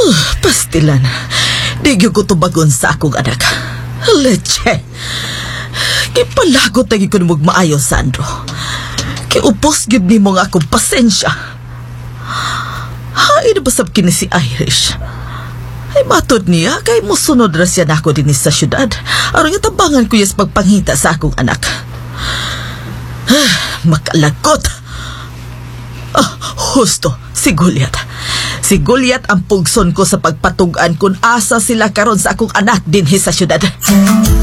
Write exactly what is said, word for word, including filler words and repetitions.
Pastilan. Di gyud ko tubagon sa akong anak. Leche. Kipalagot na gyud ko nimog maayo, Sandro. Kiupos gyud nimo nga akong pasensya. Hain na basab kini si Irish. Ay matod niya kay musunod ra siya nako din sa syudad. Aron nga tabangan ko yes pagpangita sa akong anak. Ah, makalagot. Ah, husto, si Goliath. Si Goliath ang pugson ko sa pagpatugan kung asa sila karon sa akong anak dinhi sa syudad.